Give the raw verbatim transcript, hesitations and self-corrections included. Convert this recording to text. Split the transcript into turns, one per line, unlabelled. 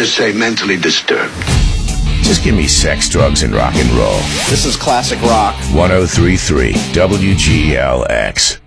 just say mentally disturbed.
Just give me sex, drugs, and rock and roll.
This is classic rock.
one oh three point three W G L X.